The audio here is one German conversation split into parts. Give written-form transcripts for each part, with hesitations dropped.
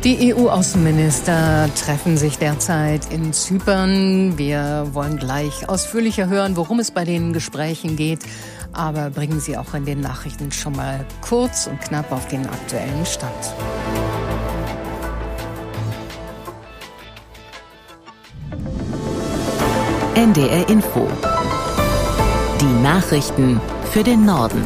Die EU-Außenminister treffen sich derzeit in Zypern. Wir wollen gleich ausführlicher hören, worum es bei den Gesprächen geht. Aber bringen Sie auch in den Nachrichten schon mal kurz und knapp auf den aktuellen Stand. NDR Info. Die Nachrichten für den Norden.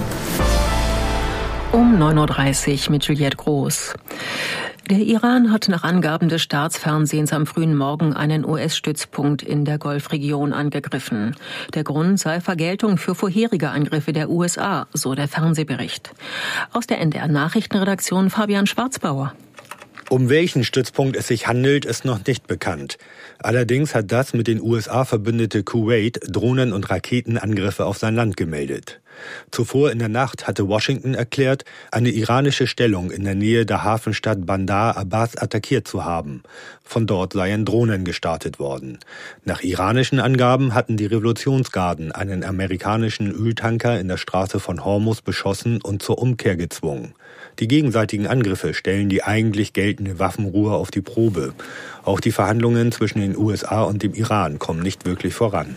Um 9.30 Uhr mit Juliette Groß. Der Iran hat nach Angaben des Staatsfernsehens am frühen Morgen einen US-Stützpunkt in der Golfregion angegriffen. Der Grund sei Vergeltung für vorherige Angriffe der USA, so der Fernsehbericht. Aus der NDR-Nachrichtenredaktion Fabian Schwarzbauer. Um welchen Stützpunkt es sich handelt, ist noch nicht bekannt. Allerdings hat das mit den USA verbündete Kuwait Drohnen- und Raketenangriffe auf sein Land gemeldet. Zuvor in der Nacht hatte Washington erklärt, eine iranische Stellung in der Nähe der Hafenstadt Bandar Abbas attackiert zu haben. Von dort seien Drohnen gestartet worden. Nach iranischen Angaben hatten die Revolutionsgarden einen amerikanischen Öltanker in der Straße von Hormuz beschossen und zur Umkehr gezwungen. Die gegenseitigen Angriffe stellen die eigentlich geltende Waffenruhe auf die Probe. Auch die Verhandlungen zwischen den USA und dem Iran kommen nicht wirklich voran.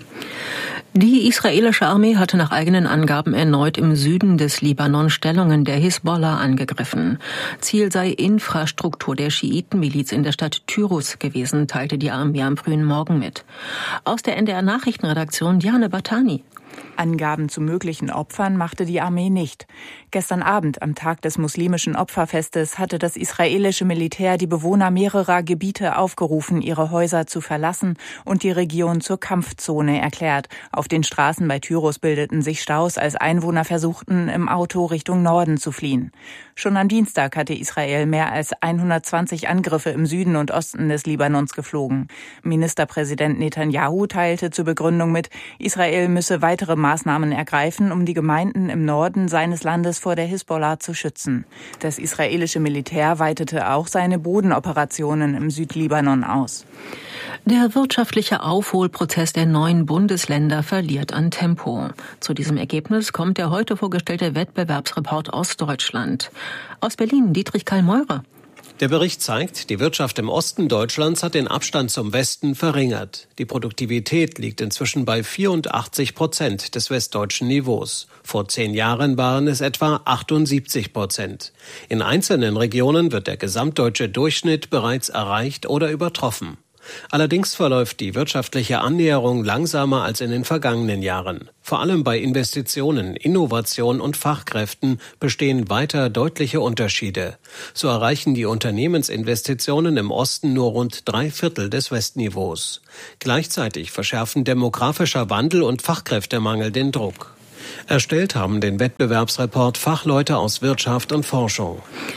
Die israelische Armee hatte nach eigenen Angaben erneut im Süden des Libanon Stellungen der Hisbollah angegriffen. Ziel sei Infrastruktur der Schiitenmiliz in der Stadt Tyrus gewesen, teilte die Armee am frühen Morgen mit. Aus der NDR-Nachrichtenredaktion Diane Batani. Angaben zu möglichen Opfern machte die Armee nicht. Gestern Abend, am Tag des muslimischen Opferfestes, hatte das israelische Militär die Bewohner mehrerer Gebiete aufgerufen, ihre Häuser zu verlassen und die Region zur Kampfzone erklärt. Auf den Straßen bei Tyrus bildeten sich Staus, als Einwohner versuchten, im Auto Richtung Norden zu fliehen. Schon am Dienstag hatte Israel mehr als 120 Angriffe im Süden und Osten des Libanons geflogen. Ministerpräsident Netanyahu teilte zur Begründung mit, Israel müsse weitere Maßnahmen ergreifen, um die Gemeinden im Norden seines Landes vor der Hisbollah zu schützen. Das israelische Militär weitete auch seine Bodenoperationen im Südlibanon aus. Der wirtschaftliche Aufholprozess der 9 Bundesländer verliert an Tempo. Zu diesem Ergebnis kommt der heute vorgestellte Wettbewerbsreport Ostdeutschland. Aus Berlin Dietrich Karl-Meurer. Der Bericht zeigt, die Wirtschaft im Osten Deutschlands hat den Abstand zum Westen verringert. Die Produktivität liegt inzwischen bei 84% des westdeutschen Niveaus. Vor 10 Jahren waren es etwa 78%. In einzelnen Regionen wird der gesamtdeutsche Durchschnitt bereits erreicht oder übertroffen. Allerdings verläuft die wirtschaftliche Annäherung langsamer als in den vergangenen Jahren. Vor allem bei Investitionen, Innovation und Fachkräften bestehen weiter deutliche Unterschiede. So erreichen die Unternehmensinvestitionen im Osten nur rund 3/4 des Westniveaus. Gleichzeitig verschärfen demografischer Wandel und Fachkräftemangel den Druck. Erstellt haben den Wettbewerbsreport Fachleute aus Wirtschaft und Forschung.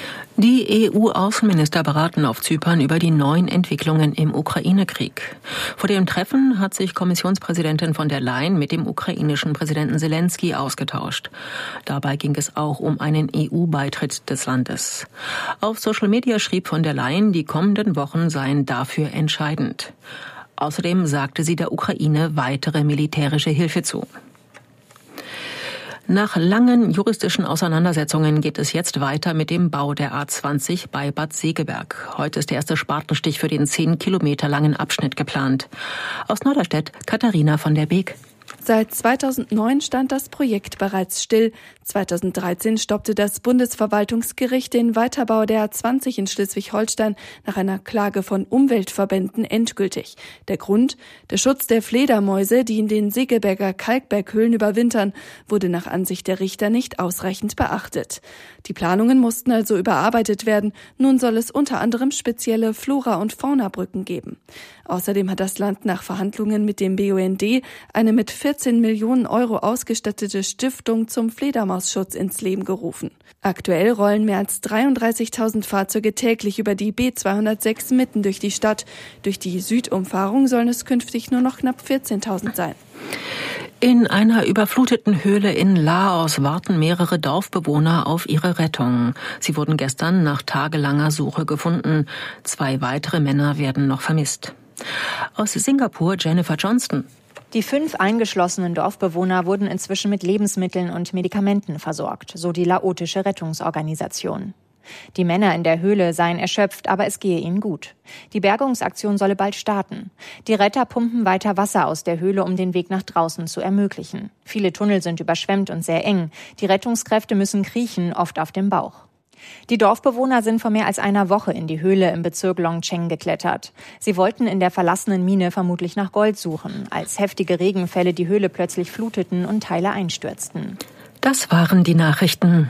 Die EU-Außenminister beraten auf Zypern über die neuen Entwicklungen im Ukraine-Krieg. Vor dem Treffen hat sich Kommissionspräsidentin von der Leyen mit dem ukrainischen Präsidenten Selenskyj ausgetauscht. Dabei ging es auch um einen EU-Beitritt des Landes. Auf Social Media schrieb von der Leyen, die kommenden Wochen seien dafür entscheidend. Außerdem sagte sie der Ukraine weitere militärische Hilfe zu. Nach langen juristischen Auseinandersetzungen geht es jetzt weiter mit dem Bau der A20 bei Bad Segeberg. Heute ist der erste Spatenstich für den 10 Kilometer langen Abschnitt geplant. Aus Norderstedt Katharina von der Beek. Seit 2009 stand das Projekt bereits still. 2013 stoppte das Bundesverwaltungsgericht den Weiterbau der A20 in Schleswig-Holstein nach einer Klage von Umweltverbänden endgültig. Der Grund? Der Schutz der Fledermäuse, die in den Segeberger Kalkberghöhlen überwintern, wurde nach Ansicht der Richter nicht ausreichend beachtet. Die Planungen mussten also überarbeitet werden. Nun soll es unter anderem spezielle Flora- und Faunabrücken geben. Außerdem hat das Land nach Verhandlungen mit dem BUND eine mit 14 Millionen Euro ausgestattete Stiftung zum Fledermausschutz ins Leben gerufen. Aktuell rollen mehr als 33.000 Fahrzeuge täglich über die B206 mitten durch die Stadt. Durch die Südumfahrung sollen es künftig nur noch knapp 14.000 sein. In einer überfluteten Höhle in Laos warten mehrere Dorfbewohner auf ihre Rettung. Sie wurden gestern nach tagelanger Suche gefunden. 2 weitere Männer werden noch vermisst. Aus Singapur Jennifer Johnston. Die 5 eingeschlossenen Dorfbewohner wurden inzwischen mit Lebensmitteln und Medikamenten versorgt, so die laotische Rettungsorganisation. Die Männer in der Höhle seien erschöpft, aber es gehe ihnen gut. Die Bergungsaktion solle bald starten. Die Retter pumpen weiter Wasser aus der Höhle, um den Weg nach draußen zu ermöglichen. Viele Tunnel sind überschwemmt und sehr eng. Die Rettungskräfte müssen kriechen, oft auf dem Bauch. Die Dorfbewohner sind vor mehr als einer Woche in die Höhle im Bezirk Longcheng geklettert. Sie wollten in der verlassenen Mine vermutlich nach Gold suchen, als heftige Regenfälle die Höhle plötzlich fluteten und Teile einstürzten. Das waren die Nachrichten.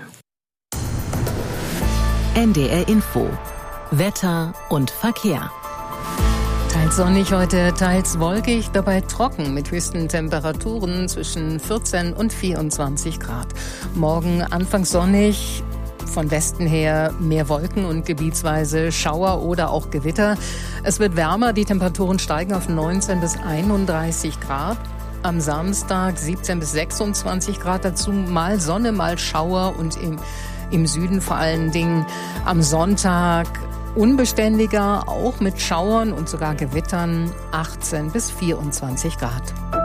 NDR Info. Wetter und Verkehr. Teils sonnig heute, teils wolkig, dabei trocken mit höchsten Temperaturen zwischen 14 und 24 Grad. Morgen anfangs sonnig, von Westen her mehr Wolken und gebietsweise Schauer oder auch Gewitter. Es wird wärmer, die Temperaturen steigen auf 19 bis 31 Grad. Am Samstag 17 bis 26 Grad, dazu mal Sonne, mal Schauer und im Süden vor allen Dingen am Sonntag unbeständiger, auch mit Schauern und sogar Gewittern, 18 bis 24 Grad.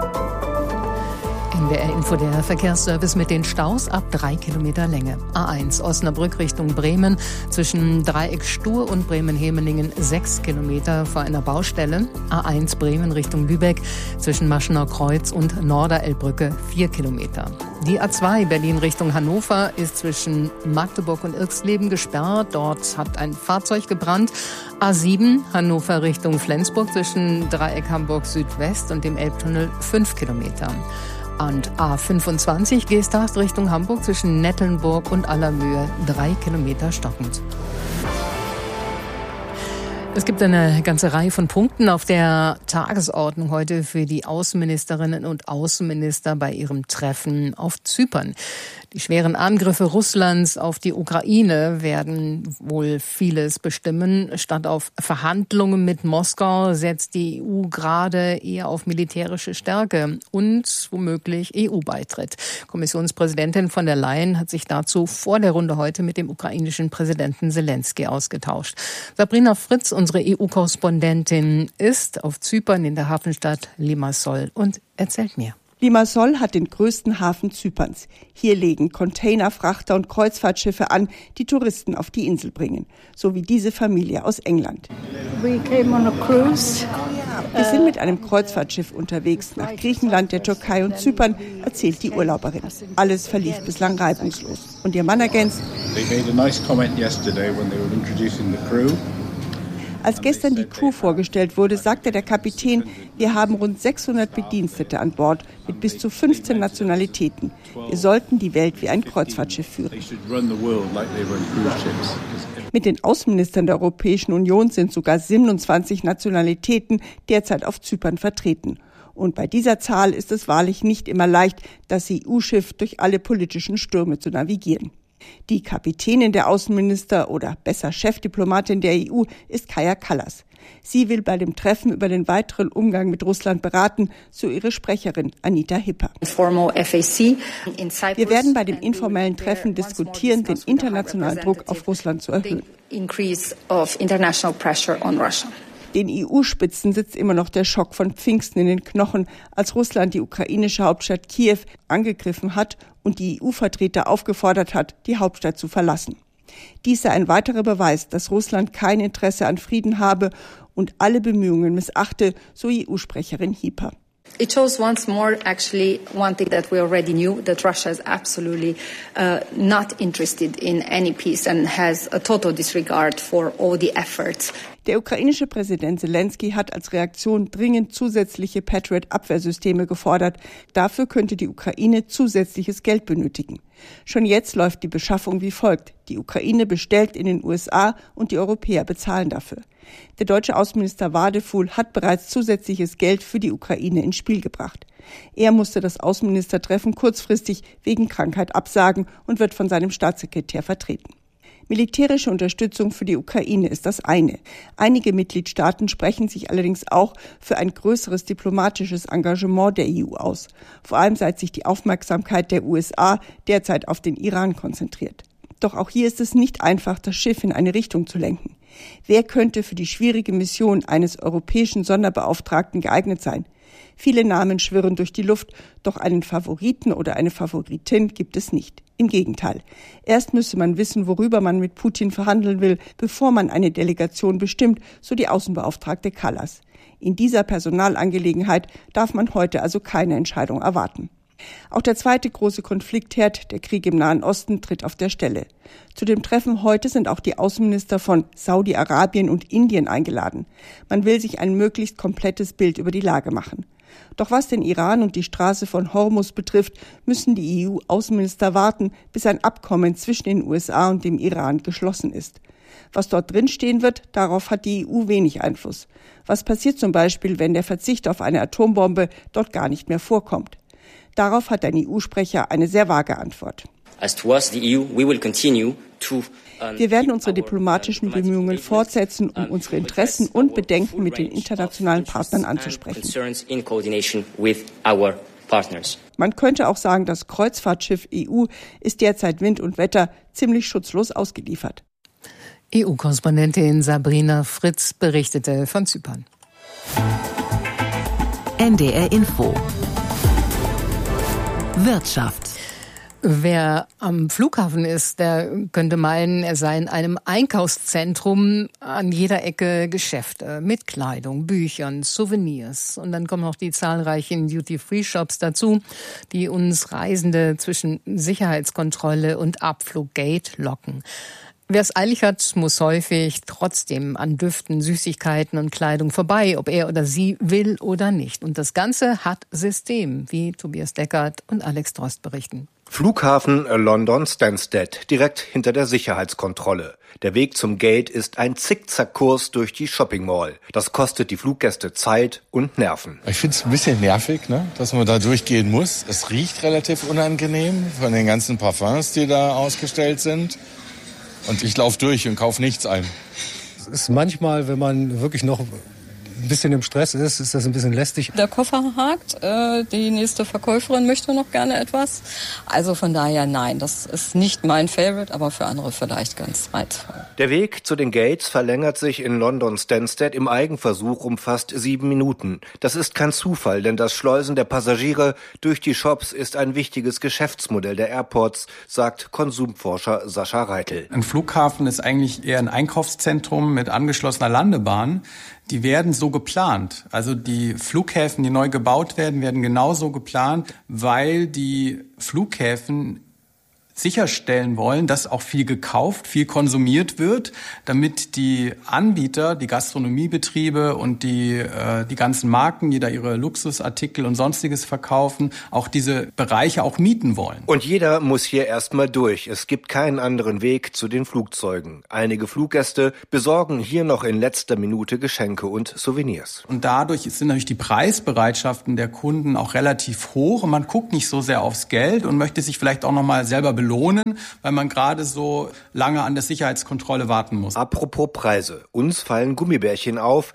NDR Info, der Verkehrsservice mit den Staus ab 3 Kilometer Länge. A1 Osnabrück Richtung Bremen, zwischen Dreieck Stur und Bremen-Hemeningen 6 Kilometer vor einer Baustelle. A1 Bremen Richtung Lübeck, zwischen Maschenau Kreuz und Norderelbbrücke 4 Kilometer. Die A2 Berlin Richtung Hannover ist zwischen Magdeburg und Irxleben gesperrt. Dort hat ein Fahrzeug gebrannt. A7 Hannover Richtung Flensburg, zwischen Dreieck Hamburg Südwest und dem Elbtunnel 5 Kilometer. Und A25 Geesthacht Richtung Hamburg, zwischen Nettelnburg und Allermöhe 3 Kilometer stockend. Es gibt eine ganze Reihe von Punkten auf der Tagesordnung heute für die Außenministerinnen und Außenminister bei ihrem Treffen auf Zypern. Die schweren Angriffe Russlands auf die Ukraine werden wohl vieles bestimmen. Statt auf Verhandlungen mit Moskau setzt die EU gerade eher auf militärische Stärke und womöglich EU-Beitritt. Kommissionspräsidentin von der Leyen hat sich dazu vor der Runde heute mit dem ukrainischen Präsidenten Selenskyj ausgetauscht. Sabrina Fritz, unsere EU-Korrespondentin, ist auf Zypern in der Hafenstadt Limassol und erzählt mir. Limassol hat den größten Hafen Zyperns. Hier legen Container, Frachter und Kreuzfahrtschiffe an, die Touristen auf die Insel bringen. So wie diese Familie aus England. We came on a cruise. Wir sind mit einem Kreuzfahrtschiff unterwegs nach Griechenland, der Türkei und Zypern, erzählt die Urlauberin. Alles verlief bislang reibungslos. Und ihr Mann ergänzt: Als gestern die Crew vorgestellt wurde, sagte der Kapitän, wir haben rund 600 Bedienstete an Bord mit bis zu 15 Nationalitäten. Wir sollten die Welt wie ein Kreuzfahrtschiff führen. Mit den Außenministern der Europäischen Union sind sogar 27 Nationalitäten derzeit auf Zypern vertreten. Und bei dieser Zahl ist es wahrlich nicht immer leicht, das EU-Schiff durch alle politischen Stürme zu navigieren. Die Kapitänin der Außenminister oder besser Chefdiplomatin der EU ist Kaja Kallas. Sie will bei dem Treffen über den weiteren Umgang mit Russland beraten, so ihre Sprecherin Anita Hipper. Wir werden bei dem informellen Treffen diskutieren, den internationalen Druck auf Russland zu erhöhen. Den EU-Spitzen sitzt immer noch der Schock von Pfingsten in den Knochen, als Russland die ukrainische Hauptstadt Kiew angegriffen hat und die EU-Vertreter aufgefordert hat, die Hauptstadt zu verlassen. Dies sei ein weiterer Beweis, dass Russland kein Interesse an Frieden habe und alle Bemühungen missachte, so EU-Sprecherin Hipper. It shows once more actually one thing that we already knew, that Russia is absolutely not interested in any peace and has a total disregard for all the efforts. Der ukrainische Präsident Selenskyj hat als Reaktion dringend zusätzliche Patriot-Abwehrsysteme gefordert. Dafür könnte die Ukraine zusätzliches Geld benötigen. Schon jetzt läuft die Beschaffung wie folgt. Die Ukraine bestellt in den USA und die Europäer bezahlen dafür. Der deutsche Außenminister Wadefuhl hat bereits zusätzliches Geld für die Ukraine ins Spiel gebracht. Er musste das Außenministertreffen kurzfristig wegen Krankheit absagen und wird von seinem Staatssekretär vertreten. Militärische Unterstützung für die Ukraine ist das eine. Einige Mitgliedstaaten sprechen sich allerdings auch für ein größeres diplomatisches Engagement der EU aus, vor allem seit sich die Aufmerksamkeit der USA derzeit auf den Iran konzentriert. Doch auch hier ist es nicht einfach, das Schiff in eine Richtung zu lenken. Wer könnte für die schwierige Mission eines europäischen Sonderbeauftragten geeignet sein? Viele Namen schwirren durch die Luft, doch einen Favoriten oder eine Favoritin gibt es nicht. Im Gegenteil. Erst müsse man wissen, worüber man mit Putin verhandeln will, bevor man eine Delegation bestimmt, so die Außenbeauftragte Kallas. In dieser Personalangelegenheit darf man heute also keine Entscheidung erwarten. Auch der zweite große Konfliktherd, der Krieg im Nahen Osten, tritt auf der Stelle. Zu dem Treffen heute sind auch die Außenminister von Saudi-Arabien und Indien eingeladen. Man will sich ein möglichst komplettes Bild über die Lage machen. Doch was den Iran und die Straße von Hormuz betrifft, müssen die EU-Außenminister warten, bis ein Abkommen zwischen den USA und dem Iran geschlossen ist. Was dort drinstehen wird, darauf hat die EU wenig Einfluss. Was passiert zum Beispiel, wenn der Verzicht auf eine Atombombe dort gar nicht mehr vorkommt? Darauf hat ein EU-Sprecher eine sehr vage Antwort. Wir werden unsere diplomatischen Bemühungen fortsetzen, um unsere Interessen und Bedenken mit den internationalen Partnern anzusprechen. Man könnte auch sagen, das Kreuzfahrtschiff EU ist derzeit Wind und Wetter ziemlich schutzlos ausgeliefert. EU-Korrespondentin Sabrina Fritz berichtete von Zypern. NDR Info. Wirtschaft. Wer am Flughafen ist, der könnte meinen, er sei in einem Einkaufszentrum, an jeder Ecke Geschäfte mit Kleidung, Büchern, Souvenirs. Und dann kommen noch die zahlreichen Duty-Free-Shops dazu, die uns Reisende zwischen Sicherheitskontrolle und Abfluggate locken. Wer es eilig hat, muss häufig trotzdem an Düften, Süßigkeiten und Kleidung vorbei, ob er oder sie will oder nicht. Und das Ganze hat System, wie Tobias Deckert und Alex Drost berichten. Flughafen London Stansted, direkt hinter der Sicherheitskontrolle. Der Weg zum Gate ist ein Zickzackkurs durch die Shopping Mall. Das kostet die Fluggäste Zeit und Nerven. Ich finde es ein bisschen nervig, dass man da durchgehen muss. Es riecht relativ unangenehm von den ganzen Parfums, die da ausgestellt sind. Und ich laufe durch und kaufe nichts ein. Es ist manchmal, wenn man wirklich noch ein bisschen im Stress ist das ein bisschen lästig. Der Koffer hakt, die nächste Verkäuferin möchte noch gerne etwas. Also von daher nein, das ist nicht mein Favorite, aber für andere vielleicht ganz reizvoll. Der Weg zu den Gates verlängert sich in London Stansted im Eigenversuch um fast 7 Minuten. Das ist kein Zufall, denn das Schleusen der Passagiere durch die Shops ist ein wichtiges Geschäftsmodell der Airports, sagt Konsumforscher Sascha Reitel. Ein Flughafen ist eigentlich eher ein Einkaufszentrum mit angeschlossener Landebahn. Die werden so geplant. Also die Flughäfen, die neu gebaut werden, werden genauso geplant, weil die Flughäfen sicherstellen wollen, dass auch viel gekauft, viel konsumiert wird, damit die Anbieter, die Gastronomiebetriebe und die ganzen Marken, die da ihre Luxusartikel und Sonstiges verkaufen, auch diese Bereiche auch mieten wollen. Und jeder muss hier erstmal durch. Es gibt keinen anderen Weg zu den Flugzeugen. Einige Fluggäste besorgen hier noch in letzter Minute Geschenke und Souvenirs. Und dadurch sind natürlich die Preisbereitschaften der Kunden auch relativ hoch und man guckt nicht so sehr aufs Geld und möchte sich vielleicht auch noch mal selber belohnen, weil man gerade so lange an der Sicherheitskontrolle warten muss. Apropos Preise. Uns fallen Gummibärchen auf.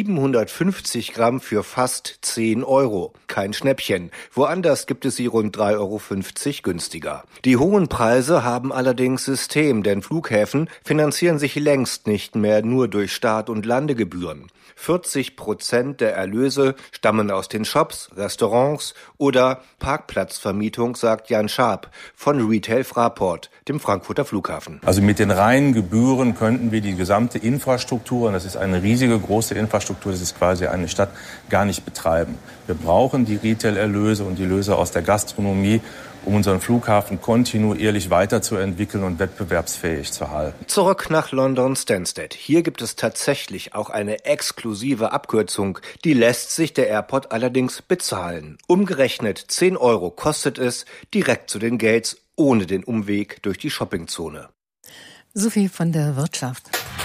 750 Gramm für fast 10 Euro. Kein Schnäppchen. Woanders gibt es sie rund 3,50 Euro günstiger. Die hohen Preise haben allerdings System, denn Flughäfen finanzieren sich längst nicht mehr nur durch Start- und Landegebühren. 40% der Erlöse stammen aus den Shops, Restaurants oder Parkplatzvermietung, sagt Jan Schaap von Retail Fraport, dem Frankfurter Flughafen. Also mit den reinen Gebühren könnten wir die gesamte Infrastruktur, und das ist eine riesige, große Infrastruktur, das ist quasi eine Stadt, gar nicht betreiben. Wir brauchen die Retail-Erlöse und die Erlöse aus der Gastronomie, um unseren Flughafen kontinuierlich weiterzuentwickeln und wettbewerbsfähig zu halten. Zurück nach London Stansted. Hier gibt es tatsächlich auch eine exklusive Abkürzung. Die lässt sich der Airport allerdings bezahlen. Umgerechnet 10 Euro kostet es direkt zu den Gates, ohne den Umweg durch die Shoppingzone. So viel von der Wirtschaft.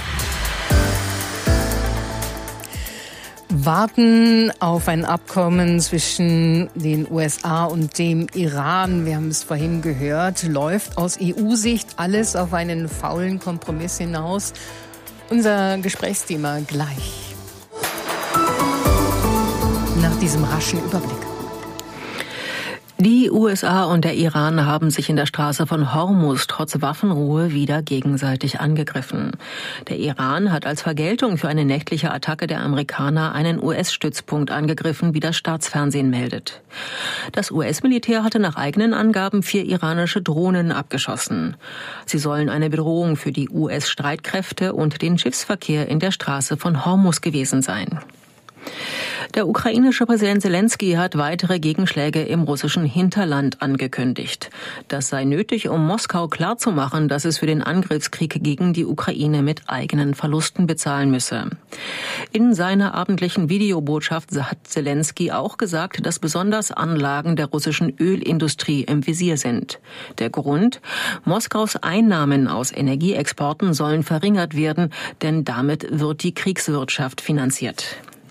Warten auf ein Abkommen zwischen den USA und dem Iran. Wir haben es vorhin gehört, läuft aus EU-Sicht alles auf einen faulen Kompromiss hinaus. Unser Gesprächsthema gleich. Nach diesem raschen Überblick. Die USA und der Iran haben sich in der Straße von Hormuz trotz Waffenruhe wieder gegenseitig angegriffen. Der Iran hat als Vergeltung für eine nächtliche Attacke der Amerikaner einen US-Stützpunkt angegriffen, wie das Staatsfernsehen meldet. Das US-Militär hatte nach eigenen Angaben 4 iranische Drohnen abgeschossen. Sie sollen eine Bedrohung für die US-Streitkräfte und den Schiffsverkehr in der Straße von Hormuz gewesen sein. Der ukrainische Präsident Selenskyj hat weitere Gegenschläge im russischen Hinterland angekündigt. Das sei nötig, um Moskau klarzumachen, dass es für den Angriffskrieg gegen die Ukraine mit eigenen Verlusten bezahlen müsse. In seiner abendlichen Videobotschaft hat Selenskyj auch gesagt, dass besonders Anlagen der russischen Ölindustrie im Visier sind. Der Grund? Moskaus Einnahmen aus Energieexporten sollen verringert werden, denn damit wird die Kriegswirtschaft finanziert.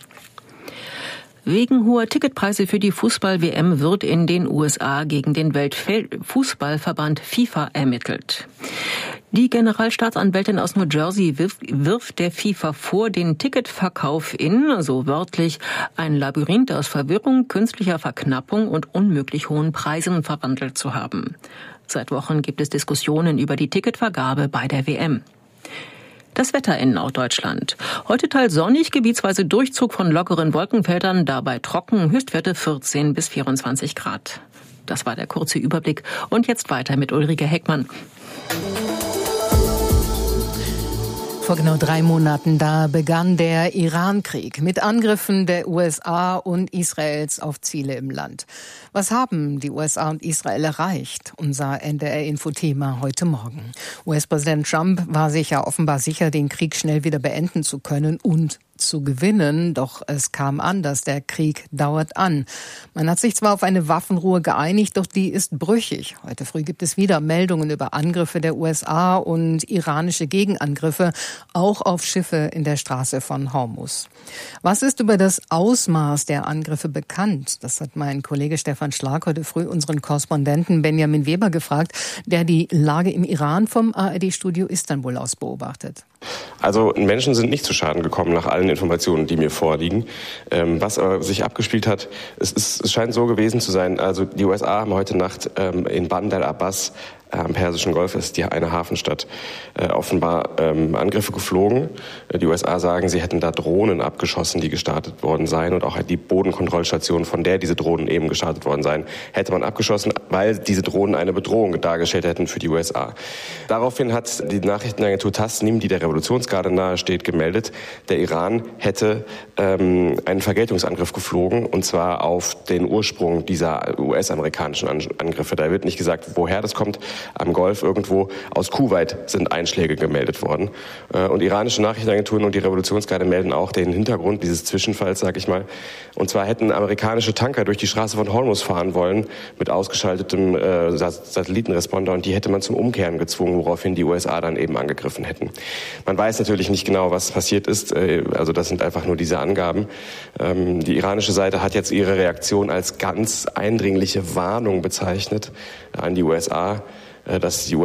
Wegen hoher Ticketpreise für die Fußball-WM wird in den USA gegen den Weltfußballverband FIFA ermittelt. Die Generalstaatsanwältin aus New Jersey wirft der FIFA vor, den Ticketverkauf in, so wörtlich, ein Labyrinth aus Verwirrung, künstlicher Verknappung und unmöglich hohen Preisen verwandelt zu haben. Seit Wochen gibt es Diskussionen über die Ticketvergabe bei der WM. Das Wetter in Norddeutschland. Heute teils sonnig, gebietsweise Durchzug von lockeren Wolkenfeldern, dabei trocken, Höchstwerte 14 bis 24 Grad. Das war der kurze Überblick. Und jetzt weiter mit Ulrike Heckmann. Vor genau 3 Monaten, da begann der Iran-Krieg mit Angriffen der USA und Israels auf Ziele im Land. Was haben die USA und Israel erreicht? Unser NDR-Info-Thema heute Morgen. US-Präsident Trump war sich ja offenbar sicher, den Krieg schnell wieder beenden zu können und zu gewinnen, doch es kam anders. Der Krieg dauert an. Man hat sich zwar auf eine Waffenruhe geeinigt, doch die ist brüchig. Heute früh gibt es wieder Meldungen über Angriffe der USA und iranische Gegenangriffe, auch auf Schiffe in der Straße von Hormuz. Was ist über das Ausmaß der Angriffe bekannt? Das hat mein Kollege Stefan Schlag heute früh unseren Korrespondenten Benjamin Weber gefragt, der die Lage im Iran vom ARD-Studio Istanbul aus beobachtet. Also Menschen sind nicht zu Schaden gekommen nach allen Informationen, die mir vorliegen. Was aber sich abgespielt hat, es scheint so gewesen zu sein, also die USA haben heute Nacht in Bandar Abbas am Persischen Golf, ist eine Hafenstadt, offenbar Angriffe geflogen. Die USA sagen, sie hätten da Drohnen abgeschossen, die gestartet worden seien, und auch die Bodenkontrollstation, von der diese Drohnen eben gestartet worden seien, hätte man abgeschossen, weil diese Drohnen eine Bedrohung dargestellt hätten für die USA. Daraufhin hat die Nachrichtenagentur Tasnim, die der Revolutionsgarde nahesteht, gemeldet, der Iran hätte einen Vergeltungsangriff geflogen, und zwar auf den Ursprung dieser US-amerikanischen Angriffe. Da wird nicht gesagt, woher das kommt. Am Golf irgendwo aus Kuwait sind Einschläge gemeldet worden. Und iranische Nachrichtenagenturen und die Revolutionsgarde melden auch den Hintergrund dieses Zwischenfalls, sag ich mal. Und zwar hätten amerikanische Tanker durch die Straße von Hormuz fahren wollen mit ausgeschaltetem Satellitenresponder, und die hätte man zum Umkehren gezwungen, woraufhin die USA dann eben angegriffen hätten. Man weiß natürlich nicht genau, was passiert ist. Also das sind einfach nur diese Angaben. Die iranische Seite hat jetzt ihre Reaktion als ganz eindringliche Warnung bezeichnet an die USA, dass die